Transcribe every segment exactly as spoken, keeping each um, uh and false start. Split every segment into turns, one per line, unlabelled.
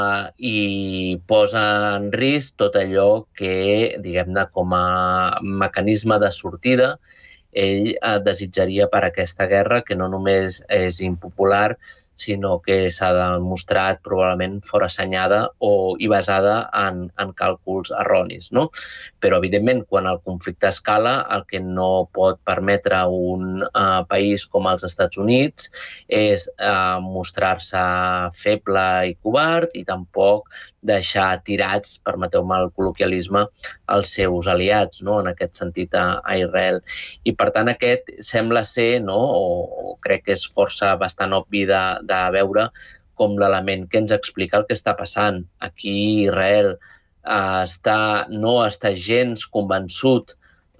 i posa en risc tot allò que, diguem-ne, com a mecanisme de sortida, ell desitjaria per aquesta guerra, que no només és impopular, sinó que s'ha demostrat probablement forassenyada o i basada en, en càlculs erronis, no? Però, evidentment, quan el conflicte escala, el que no pot permetre un uh, país com els Estats Units és uh, mostrar-se feble i covard i tampoc deixar tirats, permeteu-me el col·loquialisme, els seus aliats, no? En aquest sentit, a, a Israel. I, per tant, aquest sembla ser, no? o, o crec que és força bastant obvi de, de veure com l'element que ens explica el que està passant. Aquí Israel eh, està, no està gens convençut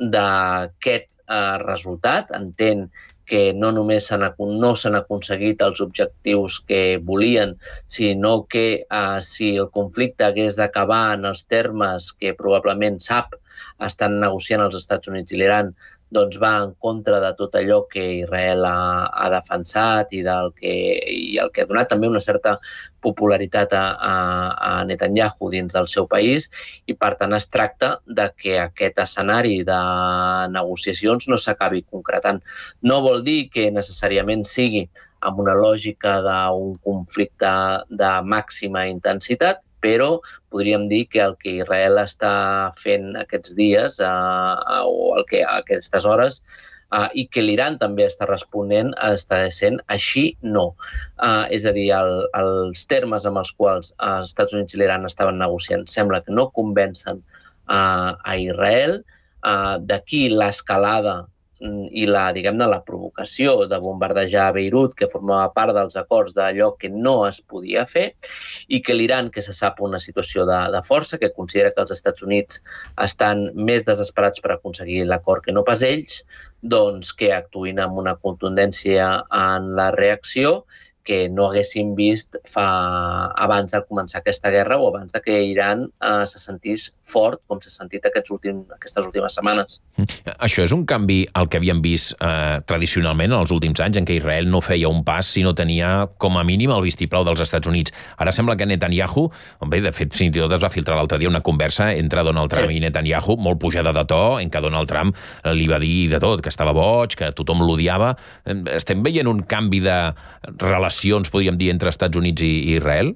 d'aquest eh, resultat. Entén que no només no s'han aconseguit els objectius que volien, sinó que eh, si el conflicte hagués d'acabar en els termes que probablement sap estan negociant els Estats Units i l'Iran, doncs va en contra de tot allò que Israel ha, ha defensat i, del que, i el que ha donat també una certa popularitat a, a, a Netanyahu dins del seu país, i per tant es tracta de que aquest escenari de negociacions no s'acabi concretant. No vol dir que necessàriament sigui amb una lògica d'un conflicte de màxima intensitat, però podríem dir que el que Israel està fent aquests dies eh, o el que, a aquestes hores eh, i que l'Iran també està responent està sent així no. Eh, és a dir, el, els termes amb els quals els Estats Units i l'Iran estaven negociant sembla que no convencen eh, a Israel. Eh, D'aquí l'escalada i la, diguem-ne, la provocació de bombardejar a Beirut, que formava part dels acords d'allò que no es podia fer, i que l'Iran, que se sap una situació de, de força, que considera que els Estats Units estan més desesperats per aconseguir l'acord que no pas ells, doncs que actuïn amb una contundència en la reacció que no haguéssim vist fa, abans de començar aquesta guerra o abans de que Iran eh, se sentís fort, com s'ha sentit aquests últim, aquestes últimes setmanes.
Això és un canvi al que havíem vist eh, tradicionalment en els últims anys, en què Israel no feia un pas si no tenia com a mínim el vistiplau dels Estats Units. Ara sembla que Netanyahu, bé, de fet, fins i tot es va filtrar l'altre dia una conversa entre Donald Trump sí. i Netanyahu, molt pujada de to, en què Donald Trump li va dir de tot, que estava boig, que tothom l'odiava. Estem veient un canvi de relació, podríem dir, entre Estats Units i Israel?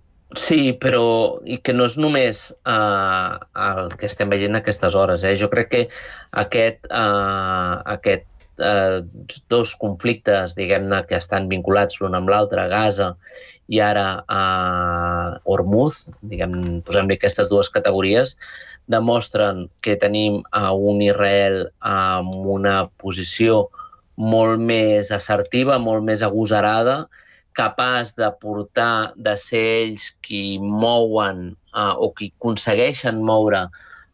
Sí, però i que no és només uh, el que estem veient aquestes hores. Eh? Jo crec que aquest, uh, aquest uh, dos conflictes, diguem-ne, que estan vinculats l'un amb l'altre, Gaza i ara a uh, Hormuz, diguem, posem-li aquestes dues categories, demostren que tenim uh, un Israel amb una posició molt més assertiva, molt més agosarada, capaç de portar, de ser ells qui mouen eh, o qui aconsegueixen moure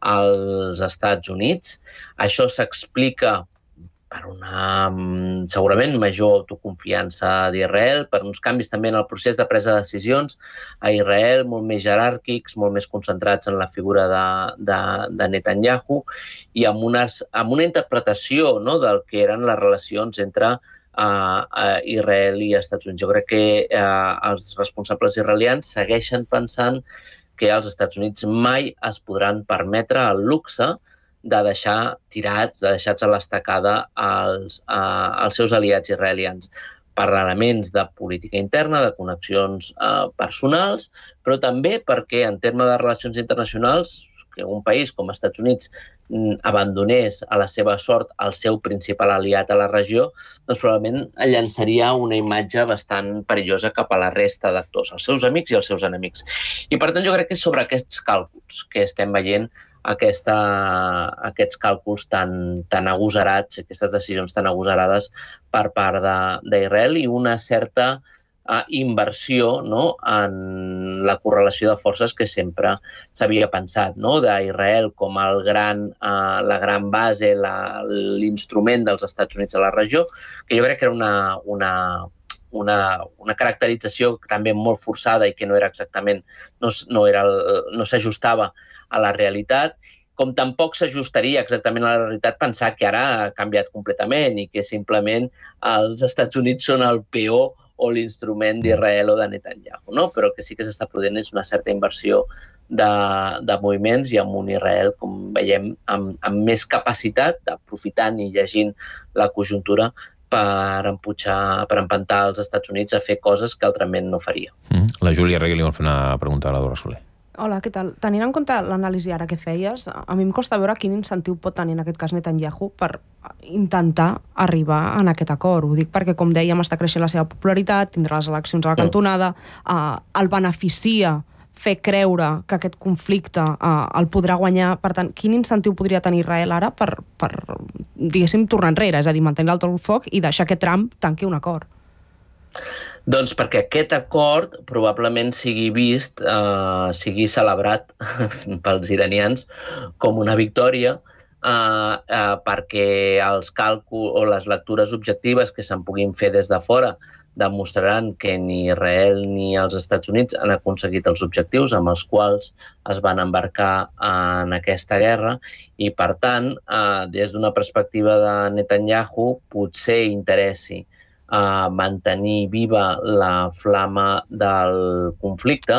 els Estats Units. Això s'explica per una, segurament, major autoconfiança d'Israel, per uns canvis també en el procés de presa de decisions a Israel, molt més jeràrquics, molt més concentrats en la figura de, de, de Netanyahu i amb, unes, amb una interpretació, no?, del que eren les relacions entre a Israel i als Estats Units. Jo crec que eh, els responsables israelians segueixen pensant que els Estats Units mai es podran permetre el luxe de deixar tirats, de deixar-se a l'estacada als, eh, als seus aliats israelians per elements de política interna, de connexions eh, personals, però també perquè en termes de relacions internacionals que un país com els Estats Units abandonés a la seva sort el seu principal aliat a la regió, doncs probablement llançaria una imatge bastant perillosa cap a la resta d'actors, els seus amics i els seus enemics. I per tant jo crec que és sobre aquests càlculs que estem veient aquesta, aquests càlculs tan, tan agosarats, aquestes decisions tan agosarades per part d'Israel i una certa Uh, inversió, no?, en la correlació de forces que sempre s'havia pensat, no?, d'Israel com el gran, uh, la gran base, l'instrument dels Estats Units a la regió, que jo crec que era una, una, una, una caracterització també molt forçada i que no era exactament, no, no, era, no s'ajustava a la realitat, com tampoc s'ajustaria exactament a la realitat pensar que ara ha canviat completament i que simplement els Estats Units són el peó o l'instrument d'Israel o de Netanyahu, no? Però que sí que s'està produint és una certa inversió de, de moviments i amb un Israel, com veiem, amb, amb més capacitat d'aprofitant i llegint la conjuntura per empujar, per empantar els Estats Units a fer coses que altrament no faria.
Mm. La Júlia Regui li vol fer una pregunta a la Dora Soler.
Hola, què tal? Tenint en compte l'anàlisi ara que feies, a mi em costa veure quin incentiu pot tenir en aquest cas Netanyahu per intentar arribar en aquest acord. Ho dic perquè, com dèiem, està creixent la seva popularitat, tindrà les eleccions a la cantonada, eh, el beneficia fer creure que aquest conflicte eh, el podrà guanyar. Per tant, quin incentiu podria tenir Israel ara per, per diguéssim, tornar enrere, és a dir, mantenir l'alto el foc i deixar que Trump tanqui un acord?
Doncs perquè aquest acord probablement sigui vist, eh, sigui celebrat pels iranians com una victòria, eh, eh, perquè els càlculs o les lectures objectives que se'n puguin fer des de fora demostraran que ni Israel ni els Estats Units han aconseguit els objectius amb els quals es van embarcar en aquesta guerra i, per tant, eh, des d'una perspectiva de Netanyahu, potser interessi a mantenir viva la flama del conflicte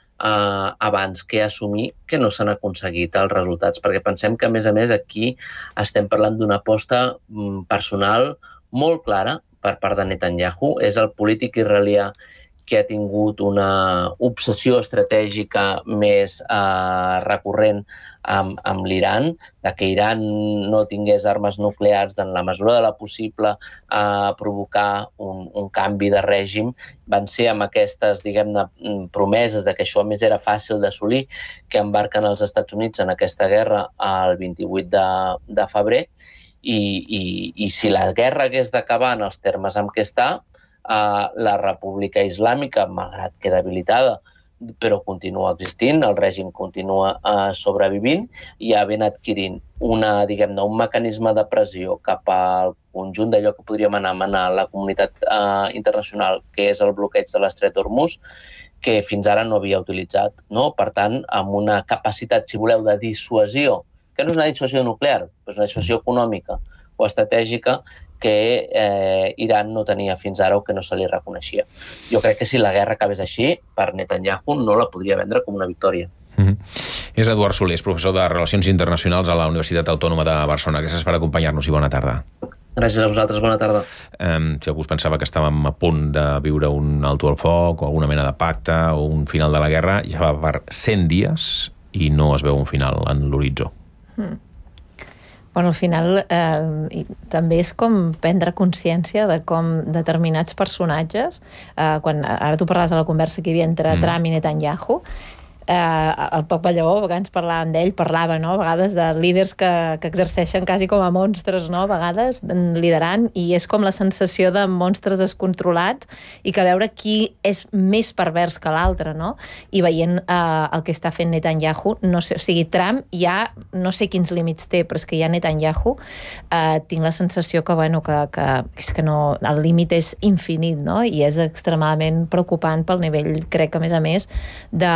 eh, abans que assumir que no s'han aconseguit els resultats. Perquè pensem que, a més a més, aquí estem parlant d'una aposta personal molt clara per part de Netanyahu. És el polític israelià que ha tingut una obsessió estratègica més eh, recurrent amb, amb l'Iran, de que Iran no tingués armes nuclears en la mesura de la possible a eh, provocar un, un canvi de règim. Van ser amb aquestes, diguem-ne, promeses de que això a més era fàcil d'assolir, que embarquen els Estats Units en aquesta guerra el vint-i-vuit de febrer, i, i, i si la guerra hagués d'acabar en els termes en què està, eh, la República Islàmica, malgrat que debilitada, però continua existint, el règim continua eh, sobrevivint i ha ben adquirint una, diguem-ne, un mecanisme de pressió cap al conjunt d'allò que podríem anomenar la comunitat eh, internacional, que és el bloqueig de l'Estret d'Hormuz, que fins ara no havia utilitzat, no? Per tant, amb una capacitat, si voleu, de dissuasió, que no és una dissuasió nuclear, però és una dissuasió econòmica o estratègica que eh, Iran no tenia fins ara o que no se li reconeixia. Jo crec que si la guerra acabés així, per Netanyahu no la podria vendre com una victòria.
Mm-hmm. És Eduard Solés, professor de Relacions Internacionals a la Universitat Autònoma de Barcelona. Gràcies per acompanyar-nos i bona tarda.
Gràcies a vosaltres, bona tarda.
Um, si algú es pensava que estàvem a punt de viure un alto al foc o alguna mena de pacte o un final de la guerra, ja va per cent dies i no es veu un final en l'horitzó.
Mm. Bueno, al final eh, també és com prendre consciència de com determinats personatges, eh, quan ara tu parlaves de la conversa que hi havia entre mm. Trump i Netanyahu, eh, el Pep Ballaró, a vegades parlàvem d'ell, parlava, no?, a vegades de líders que, que exerceixen quasi com a monstres, no?, a vegades liderant, i és com la sensació de monstres descontrolats i que veure qui és més pervers que l'altre, no? I veient eh, el que està fent Netanyahu, no sé, o sigui, Trump ja no sé quins límits té, però és que ja Netanyahu eh, tinc la sensació que, bueno, que, que, és que no, el límit és infinit, no? I és extremadament preocupant pel nivell, crec que a més a més, de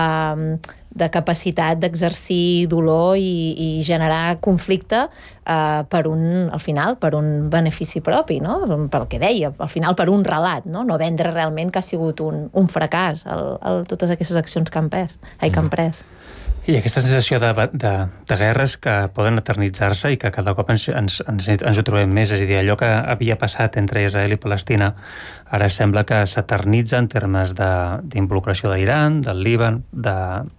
de capacitat d'exercir dolor i, i generar conflicte eh, per un, al final, per un benefici propi, no? Pel que deia, al final per un relat, no? No vendre realment que ha sigut un, un fracàs el, el, totes aquestes accions que han pres, ai, que han pres.
I aquesta sensació de, de, de guerres que poden eternitzar-se i que cada cop ens, ens, ens, ens ho trobem més, és a dir, allò que havia passat entre Israel i Palestina ara sembla que s'eternitza en termes d'involucració de l'Iran, del Líban, de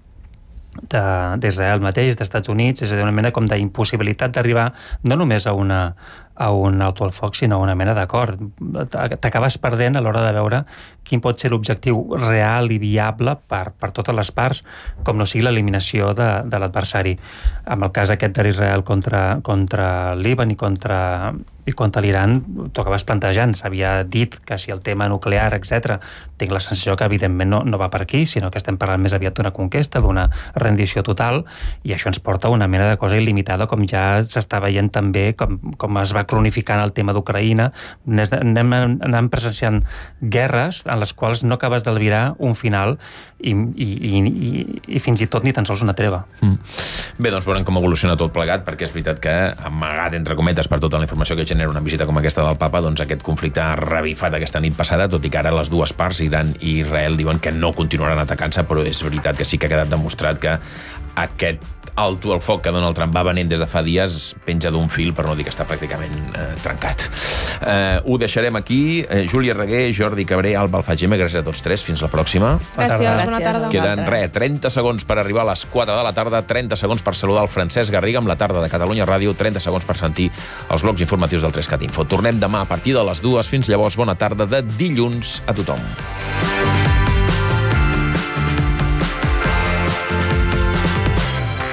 d'Israel mateix, dels Estats Units, és a dir, una mena com d'impossibilitat d'arribar no només a una a un alto al foc, sinó a una mena d'acord. T'acabes perdent a l'hora de veure quin pot ser l'objectiu real i viable per, per totes les parts, com no sigui l'eliminació de, de l'adversari. En el cas aquest d'Israel contra, contra Líban i contra, i contra l'Iran, t'ho acabes plantejant. S'havia dit que si el tema nuclear, etcètera, tinc la sensació que evidentment no, no va per aquí, sinó que estem parlant més aviat d'una conquesta, d'una rendició total, i això ens porta a una mena de cosa il·limitada, com ja s'està veient també, com, com es va cronificant el tema d'Ucraïna. Anem, anem presenciant guerres en les quals no acabes d'albirar un final i, i, i, i fins i tot ni tan sols una treva.
Mm. Bé, doncs veurem com evoluciona tot plegat, perquè és veritat que, amagat entre cometes per tota la informació que genera una visita com aquesta del papa, doncs aquest conflicte ha revifat aquesta nit passada, tot i que ara les dues parts, Iran i Israel, diuen que no continuaran atacant-se, però és veritat que sí que ha quedat demostrat que aquest alto el foc que Donald Trump va venent des de fa dies penja d'un fil, per no dir que està pràcticament eh, trencat. Eh, ho deixarem aquí. Eh, Júlia Reguer, Jordi Cabré, Alba Alfagema, gràcies a tots tres. Fins la pròxima.
Gràcies, bona tarda.
Queden, res, trenta segons per arribar a les quatre de la tarda, trenta segons per saludar el Francesc Garriga amb la tarda de Catalunya Ràdio, trenta segons per sentir els blocs informatius del tres cat Info. Tornem demà a partir de les dues. Fins llavors, bona tarda de dilluns a tothom.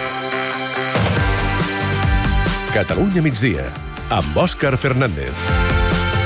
Catalunya migdia, amb Òscar Fernández.